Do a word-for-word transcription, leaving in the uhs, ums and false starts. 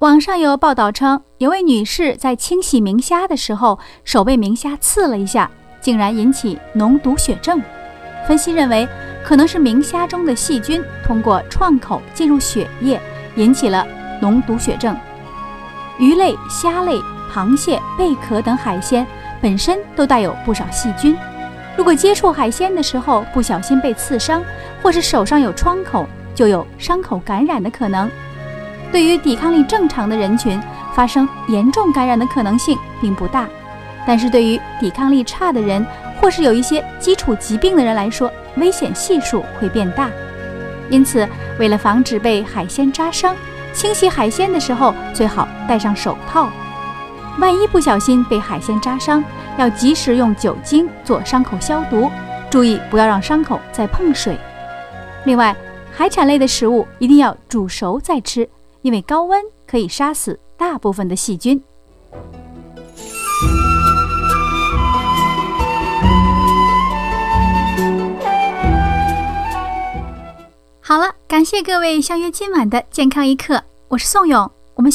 网上有报道称，有位女士在清洗明虾的时候，手被明虾刺了一下，竟然引起脓毒血症。分析认为，可能是明虾中的细菌通过创口进入血液，引起了脓毒血症。鱼类、虾类、螃蟹、贝壳等海鲜本身都带有不少细菌，如果接触海鲜的时候不小心被刺伤，或是手上有创口，就有伤口感染的可能。对于抵抗力正常的人群，发生严重感染的可能性并不大，但是对于抵抗力差的人，或是有一些基础疾病的人来说，危险系数会变大。因此，为了防止被海鲜扎伤，清洗海鲜的时候最好戴上手套。万一不小心被海鲜扎伤，要及时用酒精做伤口消毒，注意不要让伤口再碰水。另外，海产类的食物一定要煮熟再吃，因为高温可以杀死大部分的细菌。好了，感谢各位相约今晚的健康一刻，我是宋勇。